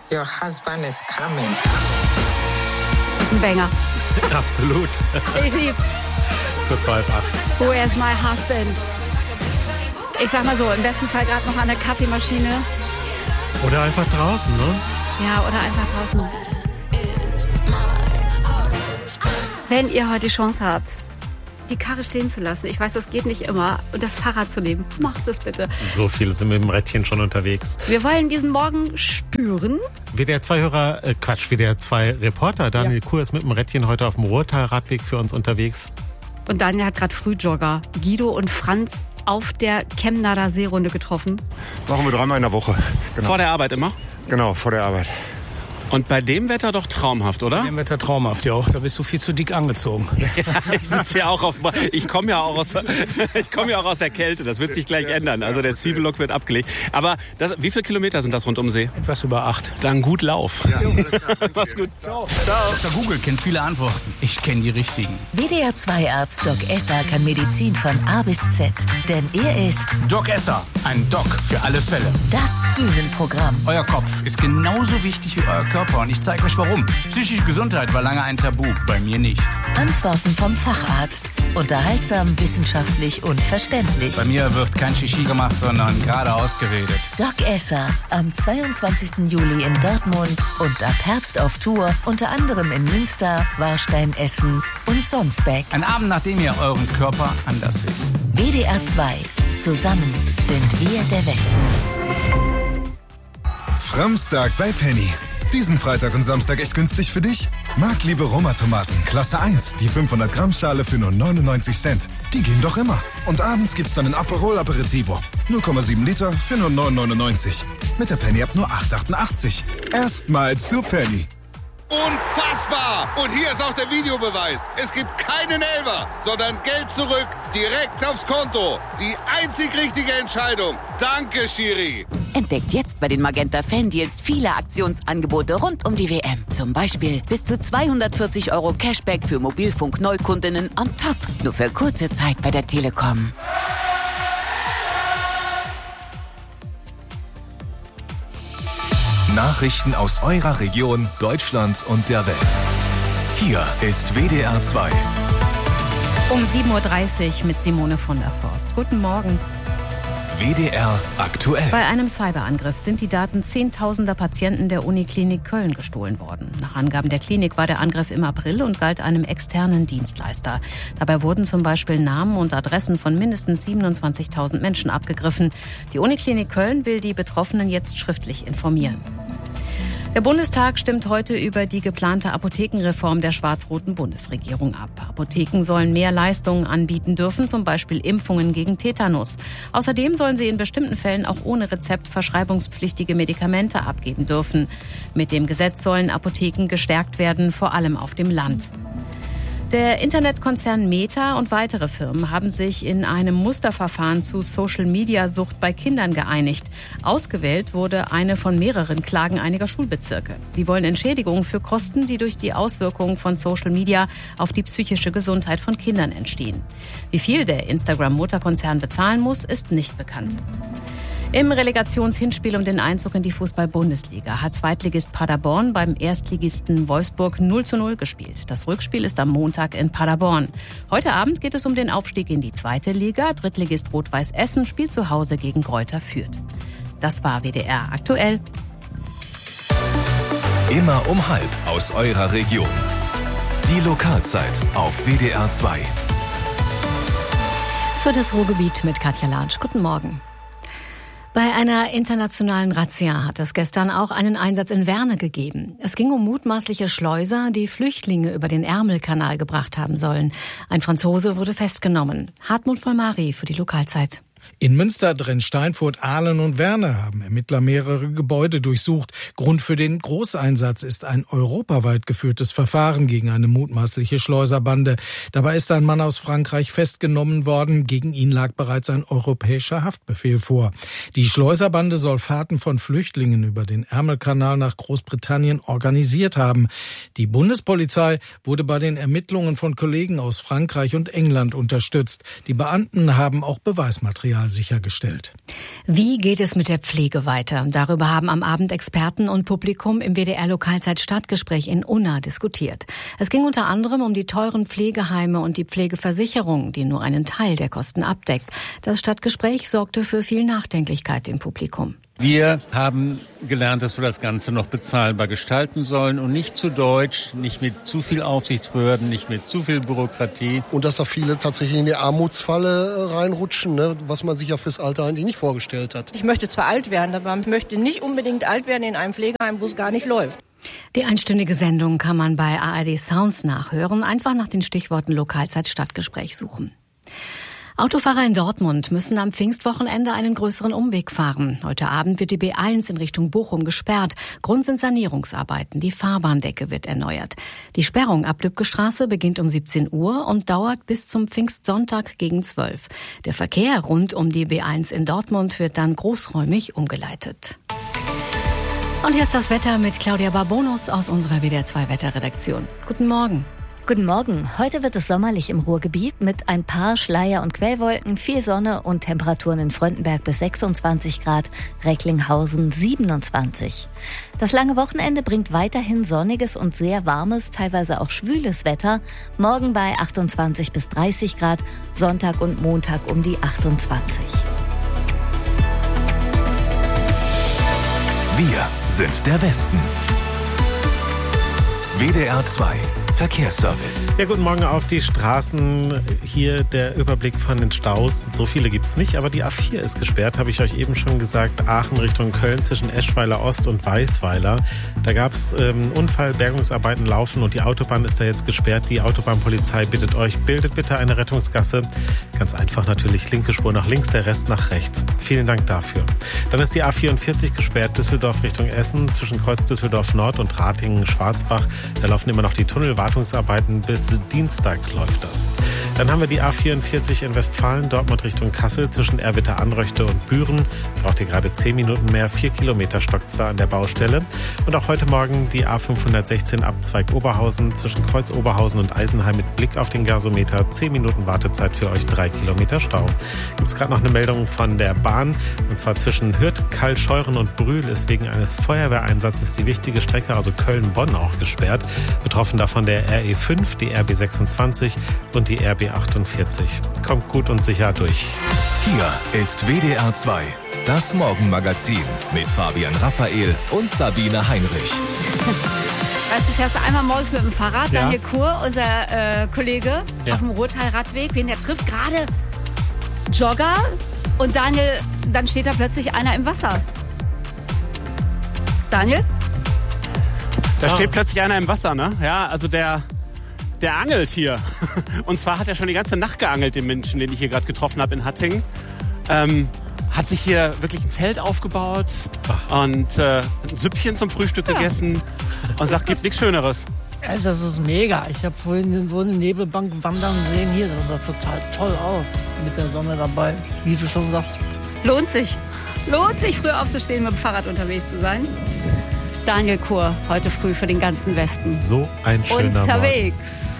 Your husband is coming. Das ist ein Banger. Absolut. Ich lieb's. Kurz vor 7:30. Where's my husband? Ich sag mal so, im besten Fall gerade noch an der Kaffeemaschine. Oder einfach draußen, ne? Ja, oder einfach draußen. Wenn ihr heute die Chance habt, die Karre stehen zu lassen, ich weiß, das geht nicht immer, und das Fahrrad zu nehmen, macht es bitte. So viele sind mit dem Rädchen schon unterwegs. Wir wollen diesen Morgen spüren. WDR2-Reporter Daniel Kuhr ist mit dem Rädchen heute auf dem Ruhrtal-Radweg für uns unterwegs. Und Daniel hat gerade Frühjogger Guido und Franz auf der Chemnader Seerunde getroffen. Machen wir 3-mal in der Woche. Genau. Vor der Arbeit immer? Genau, vor der Arbeit. Und bei dem Wetter doch traumhaft, oder? Bei dem Wetter traumhaft, ja auch. Da bist du viel zu dick angezogen. Ja, ich komme ja auch aus der Kälte. Das wird sich gleich ändern. Also der Zwiebellook wird abgelegt. Aber wie viele Kilometer sind das rund um See? Etwas über 8. Dann gut Lauf. Ja. Mach's gut. Ciao. Dr. Google kennt viele Antworten. Ich kenne die richtigen. WDR2-Arzt Doc Esser kann Medizin von A bis Z. Denn er ist Doc Esser, ein Doc für alle Fälle. das Bühnenprogramm. Euer Kopf ist genauso wichtig wie euer Körper und ich zeige euch warum. Psychische Gesundheit war lange ein Tabu, bei mir nicht. Antworten vom Facharzt. Unterhaltsam, wissenschaftlich und verständlich. Bei mir wird kein Shishi gemacht, sondern geradeaus geredet. Doc Esser am 22. Juli in Dortmund und ab Herbst auf Tour, unter anderem in Münster, Warstein, Essen und Sonsbeck. Ein Abend, nachdem ihr euren Körper anders seht. WDR 2. Zusammen sind wir der Westen. Framstag bei Penny. Diesen Freitag und Samstag echt günstig für dich? Marktliebe Roma-Tomaten, Klasse 1, die 500 Gramm Schale für nur 99 Cent. Die gehen doch immer. Und abends gibt's dann ein Aperol Aperitivo. 0,7 Liter für nur 9,99. Mit der Penny-App nur 8,88. Erstmal zu Penny. Unfassbar! Und hier ist auch der Videobeweis. Es gibt keinen Elfer, sondern Geld zurück, direkt aufs Konto. Die einzig richtige Entscheidung. Danke, Schiri. Entdeckt jetzt bei den Magenta Fan-Deals viele Aktionsangebote rund um die WM. Zum Beispiel bis zu 240 € Cashback für Mobilfunk-Neukundinnen on top. Nur für kurze Zeit bei der Telekom. Nachrichten aus eurer Region, Deutschland und der Welt. Hier ist WDR 2. Um 7:30 Uhr mit Simone von der Forst. Guten Morgen. WDR aktuell. Bei einem Cyberangriff sind die Daten zehntausender Patienten der Uniklinik Köln gestohlen worden. Nach Angaben der Klinik war der Angriff im April und galt einem externen Dienstleister. Dabei wurden zum Beispiel Namen und Adressen von mindestens 27.000 Menschen abgegriffen. Die Uniklinik Köln will die Betroffenen jetzt schriftlich informieren. Der Bundestag stimmt heute über die geplante Apothekenreform der schwarz-roten Bundesregierung ab. Apotheken sollen mehr Leistungen anbieten dürfen, zum Beispiel Impfungen gegen Tetanus. Außerdem sollen sie in bestimmten Fällen auch ohne Rezept verschreibungspflichtige Medikamente abgeben dürfen. Mit dem Gesetz sollen Apotheken gestärkt werden, vor allem auf dem Land. Der Internetkonzern Meta und weitere Firmen haben sich in einem Musterverfahren zu Social-Media-Sucht bei Kindern geeinigt. Ausgewählt wurde eine von mehreren Klagen einiger Schulbezirke. Sie wollen Entschädigung für Kosten, die durch die Auswirkungen von Social Media auf die psychische Gesundheit von Kindern entstehen. Wie viel der Instagram-Mutterkonzern bezahlen muss, ist nicht bekannt. Im Relegationshinspiel um den Einzug in die Fußball-Bundesliga hat Zweitligist Paderborn beim Erstligisten Wolfsburg 0:0 gespielt. Das Rückspiel ist am Montag in Paderborn. Heute Abend geht es um den Aufstieg in die zweite Liga. Drittligist Rot-Weiß Essen spielt zu Hause gegen Greuther Fürth. Das war WDR aktuell. Immer um 12:30 aus eurer Region. Die Lokalzeit auf WDR 2. Für das Ruhrgebiet mit Katja Latsch. Guten Morgen. Bei einer internationalen Razzia hat es gestern auch einen Einsatz in Werne gegeben. Es ging um mutmaßliche Schleuser, die Flüchtlinge über den Ärmelkanal gebracht haben sollen. Ein Franzose wurde festgenommen. Hartmut Vollmari für die Lokalzeit. In Münster, Drenn-Steinfurt, Aalen und Werne haben Ermittler mehrere Gebäude durchsucht. Grund für den Großeinsatz ist ein europaweit geführtes Verfahren gegen eine mutmaßliche Schleuserbande. Dabei ist ein Mann aus Frankreich festgenommen worden. Gegen ihn lag bereits ein europäischer Haftbefehl vor. Die Schleuserbande soll Fahrten von Flüchtlingen über den Ärmelkanal nach Großbritannien organisiert haben. Die Bundespolizei wurde bei den Ermittlungen von Kollegen aus Frankreich und England unterstützt. Die Beamten haben auch Beweismaterial Material sichergestellt. Wie geht es mit der Pflege weiter? Darüber haben am Abend Experten und Publikum im WDR-Lokalzeit-Stadtgespräch in Unna diskutiert. Es ging unter anderem um die teuren Pflegeheime und die Pflegeversicherung, die nur einen Teil der Kosten abdeckt. Das Stadtgespräch sorgte für viel Nachdenklichkeit im Publikum. Wir haben gelernt, dass wir das Ganze noch bezahlbar gestalten sollen und nicht zu deutsch, nicht mit zu viel Aufsichtsbehörden, nicht mit zu viel Bürokratie. Und dass da viele tatsächlich in die Armutsfalle reinrutschen, ne? Was man sich ja fürs Alter eigentlich nicht vorgestellt hat. Ich möchte zwar alt werden, aber ich möchte nicht unbedingt alt werden in einem Pflegeheim, wo es gar nicht läuft. Die einstündige Sendung kann man bei ARD Sounds nachhören. Einfach nach den Stichworten Lokalzeit Stadtgespräch suchen. Autofahrer in Dortmund müssen am Pfingstwochenende einen größeren Umweg fahren. Heute Abend wird die B1 in Richtung Bochum gesperrt. Grund sind Sanierungsarbeiten. Die Fahrbahndecke wird erneuert. Die Sperrung ab Lübcke-Straße beginnt um 17 Uhr und dauert bis zum Pfingstsonntag gegen 12. Der Verkehr rund um die B1 in Dortmund wird dann großräumig umgeleitet. Und jetzt das Wetter mit Claudia Barbonus aus unserer WDR2-Wetterredaktion. Guten Morgen. Guten Morgen. Heute wird es sommerlich im Ruhrgebiet mit ein paar Schleier- und Quellwolken, viel Sonne und Temperaturen in Fröndenberg bis 26 Grad, Recklinghausen 27. Das lange Wochenende bringt weiterhin sonniges und sehr warmes, teilweise auch schwüles Wetter. Morgen bei 28 bis 30 Grad, Sonntag und Montag um die 28. Wir sind der Westen. WDR 2 Verkehrsservice. Ja, guten Morgen auf die Straßen. Hier der Überblick von den Staus. So viele gibt's nicht, aber die A4 ist gesperrt, habe ich euch eben schon gesagt. Aachen Richtung Köln zwischen Eschweiler Ost und Weißweiler. Da gab's Unfall, Bergungsarbeiten laufen und die Autobahn ist da jetzt gesperrt. Die Autobahnpolizei bittet euch, bildet bitte eine Rettungsgasse. Ganz einfach natürlich, linke Spur nach links, der Rest nach rechts. Vielen Dank dafür. Dann ist die A44 gesperrt, Düsseldorf Richtung Essen zwischen Kreuz Düsseldorf Nord und Ratingen-Schwarzbach. Da laufen immer noch die Tunnelwartungsarbeiten. Bis Dienstag läuft das. Dann haben wir die A44 in Westfalen, Dortmund Richtung Kassel zwischen Erwitter-Anröchte und Büren. Braucht ihr gerade 10 Minuten mehr, 4 Kilometer stockt's da an der Baustelle. Und auch heute Morgen die A516 Abzweig Oberhausen zwischen Kreuz Oberhausen und Eisenheim mit Blick auf den Gasometer. 10 Minuten Wartezeit für euch, 3 Kilometer Stau. Gibt's gerade noch eine Meldung von der Bahn und zwar zwischen Hürth, Kallscheuren und Brühl ist wegen eines Feuerwehreinsatzes die wichtige Strecke, also Köln-Bonn, auch gesperrt. Betroffen davon der RE5, die RB26 und die RB48. Kommt gut und sicher durch. Hier ist WDR 2, das Morgenmagazin mit Fabian Raphael und Sabine Heinrich. Weißt du, fährst du einmal morgens mit dem Fahrrad, Ja. Daniel Kur, unser Kollege, Ja. auf dem Ruhrtal-Radweg, der trifft gerade Jogger und Daniel, dann steht da plötzlich einer im Wasser. Daniel? Da steht plötzlich einer im Wasser, ne? Ja, also der angelt hier. Und zwar hat er schon die ganze Nacht geangelt, den Menschen, den ich hier gerade getroffen habe in Hattingen. Hat sich hier wirklich ein Zelt aufgebaut und ein Süppchen zum Frühstück gegessen und sagt, gibt nichts Schöneres. Also das ist mega. Ich habe vorhin so eine Nebelbank wandern sehen hier. Das sah total toll aus mit der Sonne dabei, wie du schon sagst. Lohnt sich. Lohnt sich, früh aufzustehen, mit dem Fahrrad unterwegs zu sein. Daniel Kur, heute früh für den ganzen Westen. So ein schöner unterwegs. Morgen.